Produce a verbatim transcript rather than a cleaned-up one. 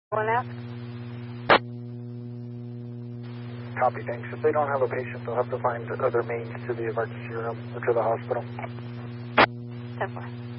One F. Copy, thanks. If they don't have a patient, they'll have to find other means to the emergency room or to the hospital. ten four.